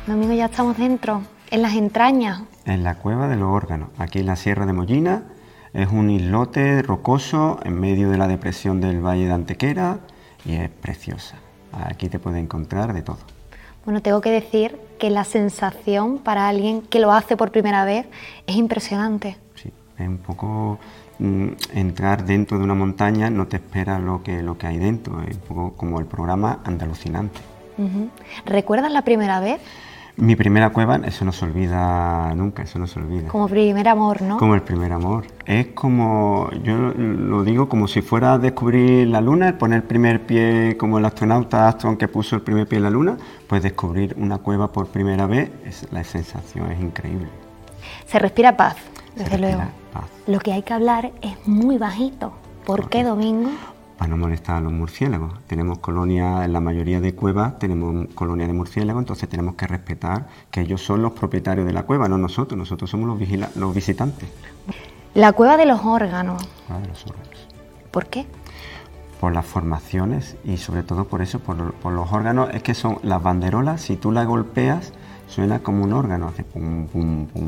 Domingo, ya estamos dentro, en las entrañas. En la cueva de los órganos, aquí en la Sierra de Mollina. Es un islote rocoso en medio de la depresión del Valle de Antequera y es preciosa. Aquí te puedes encontrar de todo. Bueno, tengo que decir que la sensación para alguien que lo hace por primera vez es impresionante. Sí, es un poco entrar dentro de una montaña, no te esperas lo que hay dentro, es un poco como el programa Andalucinante. ¿Recuerdas la primera vez? Mi primera cueva, eso no se olvida nunca, eso no se olvida. Como primer amor, ¿no? Como el primer amor. Es como, yo lo digo como si fuera a descubrir la luna, poner el primer pie como el astronauta Armstrong que puso el primer pie en la luna, pues descubrir una cueva por primera vez, la sensación es increíble. Se respira paz, desde luego. Paz. Lo que hay que hablar es muy bajito. ¿Por qué, Domingo? Para no molestar a los murciélagos. Tenemos colonias, en la mayoría de cuevas tenemos colonias de murciélagos, entonces tenemos que respetar que ellos son los propietarios de la cueva, no nosotros. Nosotros somos los visitantes. La cueva de los órganos. Cueva de los órganos. ¿Por qué? Por las formaciones y sobre todo por eso, por los órganos. Es que son las banderolas, si tú las golpeas, suena como un órgano, hace pum, pum, pum.